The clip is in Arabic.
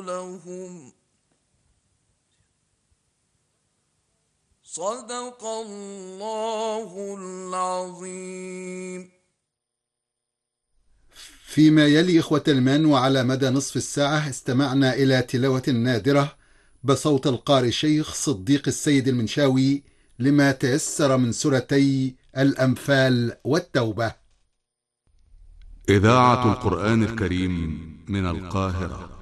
لهم. صدق الله العظيم. فيما يلي إخوة الإيمان، وعلى مدى نصف الساعة استمعنا إلى تلاوة نادرة بصوت القارئ شيخ صديق السيد المنشاوي لما تيسر من سورتي الأنفال والتوبة. إذاعة القرآن الكريم من القاهرة.